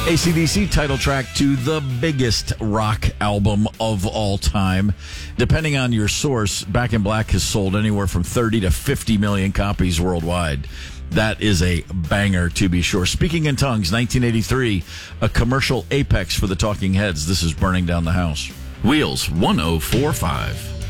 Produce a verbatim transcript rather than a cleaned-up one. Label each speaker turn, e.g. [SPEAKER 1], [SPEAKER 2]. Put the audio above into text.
[SPEAKER 1] A C D C title track to the biggest rock album of all time. Depending on your source, Back in Black has sold anywhere from thirty to fifty million copies worldwide. That is a banger, to be sure. Speaking in Tongues, nineteen eighty-three, a commercial apex for the Talking Heads. This is Burning Down the House. Wheels one oh four point five.